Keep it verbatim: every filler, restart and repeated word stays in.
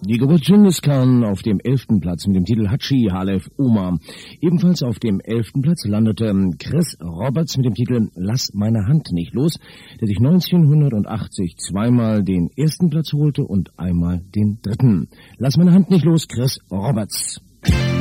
Die Geburt Genghis Khan auf dem elften Platz mit dem Titel Hatschi Halef Omar. Ebenfalls auf dem elften Platz landete Chris Roberts mit dem Titel Lass meine Hand nicht los, der sich neunzehnhundertachtzig zweimal den ersten Platz holte und einmal den dritten. Lass meine Hand nicht los, Chris Roberts.